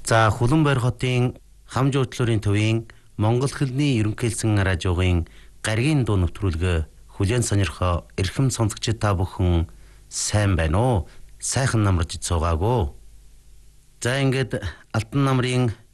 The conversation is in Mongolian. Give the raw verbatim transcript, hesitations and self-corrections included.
За Хүлэнбайр хотын хам жуучлалын төвийн Монгол хэлний ерөнхийлсэн радиогийн гаригийн дуу нэвтрүүлгээ хүлээн сонирхоо эрхэм сонсогчид та бүхэн сайн байна уу? Сайхан намарж цугаагүй. За ингээд Алтан намрын